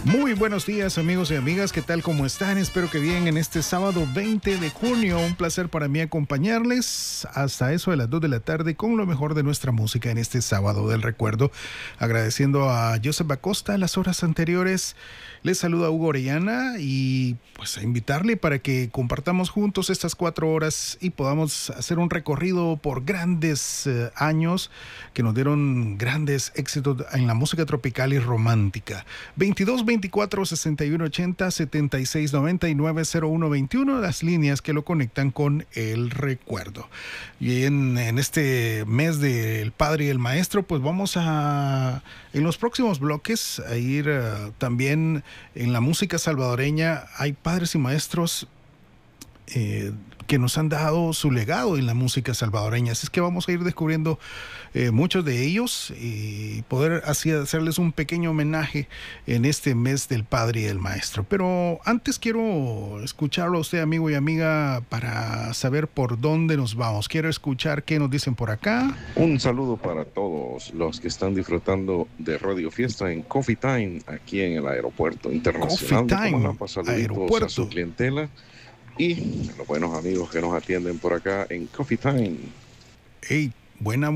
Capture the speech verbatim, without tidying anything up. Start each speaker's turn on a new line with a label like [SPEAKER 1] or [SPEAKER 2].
[SPEAKER 1] Muy buenos días, amigos y amigas, ¿qué tal? ¿Cómo están? Espero que bien en este sábado veinte de junio. Un placer para mí acompañarles hasta eso de las dos de la tarde con lo mejor de nuestra música en este sábado del recuerdo. Agradeciendo a Joseph Acosta las horas anteriores. Les saluda Hugo Orellana y pues a invitarle para que compartamos juntos estas cuatro horas y podamos hacer un recorrido por grandes eh, años que nos dieron grandes éxitos en la música tropical y romántica. veintidós veinticuatro sesenta y uno ochenta setenta y seis noventa y nueve cero uno veintiuno, las líneas que lo conectan con el recuerdo. Y en, en este mes del Padre y el Maestro, pues vamos a, en los próximos bloques, a ir uh, también en la música salvadoreña. Hay padres y maestros eh, que nos han dado su legado en la música salvadoreña. Así es que vamos a ir descubriendo eh, muchos de ellos y poder así hacerles un pequeño homenaje en este mes del Padre y el Maestro. Pero antes quiero escucharlo a usted, amigo y amiga, para saber por dónde nos vamos. Quiero escuchar qué nos dicen por acá.
[SPEAKER 2] Un saludo para todos los que están disfrutando de Radio Fiesta en Coffee Time, aquí en el Aeropuerto Internacional
[SPEAKER 1] Coffee
[SPEAKER 2] de
[SPEAKER 1] Time,
[SPEAKER 2] Comalapa. Saluditos
[SPEAKER 1] Aeropuerto.
[SPEAKER 2] a su clientela y a los buenos amigos que nos atienden por acá en Coffee Time.
[SPEAKER 1] Hey, buena